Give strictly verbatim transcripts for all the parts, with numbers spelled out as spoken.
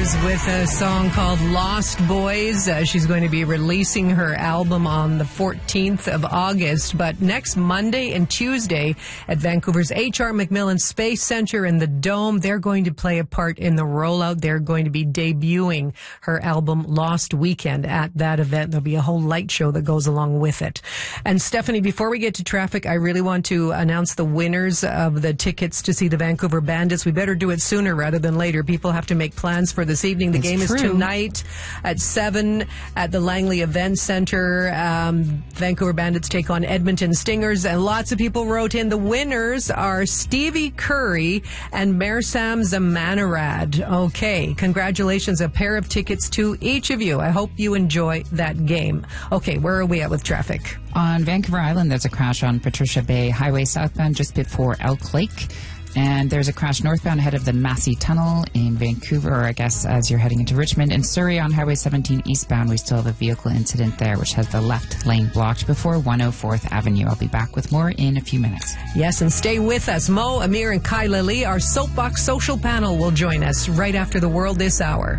Louise with a song called Lost Boys. Uh, she's going to be releasing her album on the fourteenth of August. But next Monday and Tuesday at Vancouver's H R McMillan Space Center in the Dome, they're going to play a part in the rollout. They're going to be debuting her album Lost Weekend at that event. There'll be a whole light show that goes along with it. And Stephanie, before we get to traffic, I really want to announce the winners of the tickets to see the Vancouver Bandits. We better do it sooner rather than later. People have to make plans for this evening. The That's game true. is tonight at seven at the Langley Event Center. Um, Vancouver Bandits take on Edmonton Stingers, and lots of people wrote in. The winners are Stevie Curry and Mersam Zamanarad. Okay, congratulations. A pair of tickets to each of you. I hope you enjoy that game. Okay, where are we at with traffic? On Vancouver Island, there's a crash on Patricia Bay Highway southbound just before Elk Lake. And there's a crash northbound ahead of the Massey Tunnel in Vancouver, or I guess as you're heading into Richmond. In Surrey on Highway seventeen eastbound, we still have a vehicle incident there, which has the left lane blocked before one oh fourth Avenue. I'll be back with more in a few minutes. Yes, and stay with us. Mo, Amir, and Kyla Lee, our Soapbox Social Panel, will join us right after the World This Hour.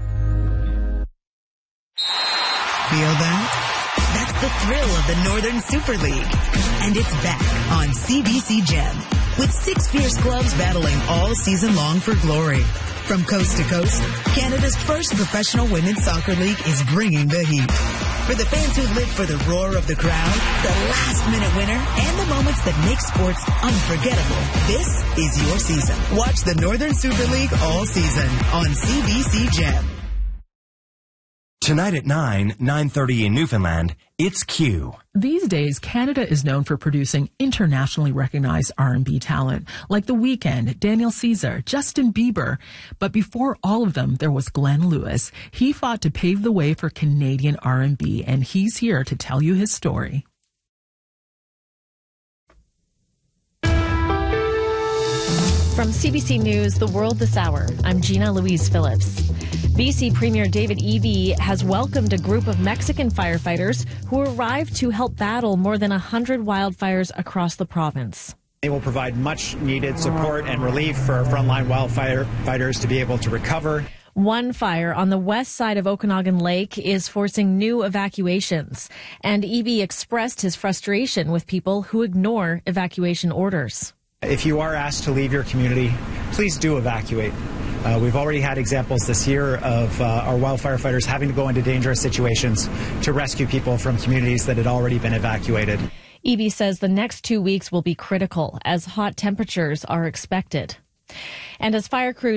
Feel that? That's the thrill of the Northern Super League. And it's back on C B C Gem, with six fierce clubs battling all season long for glory. From coast to coast, Canada's first professional women's soccer league is bringing the heat. For the fans who live for the roar of the crowd, the last-minute winner, and the moments that make sports unforgettable, this is your season. Watch the Northern Super League all season on C B C Gem. Tonight at nine, nine thirty in Newfoundland, it's Q. These days, Canada is known for producing internationally recognized R and B talent, like The Weeknd, Daniel Caesar, Justin Bieber. But before all of them, there was Glenn Lewis. He fought to pave the way for Canadian R and B, and he's here to tell you his story. From C B C News, The World This Hour, I'm Gina Louise Phillips. B C Premier David Eby has welcomed a group of Mexican firefighters who arrived to help battle more than one hundred wildfires across the province. They will provide much needed support and relief for frontline wildfire fighters to be able to recover. One fire on the west side of Okanagan Lake is forcing new evacuations, and Eby expressed his frustration with people who ignore evacuation orders. If you are asked to leave your community, please do evacuate. Uh, we've already had examples this year of uh, our wildfire fighters having to go into dangerous situations to rescue people from communities that had already been evacuated. Eby says the next two weeks will be critical as hot temperatures are expected. And as fire crews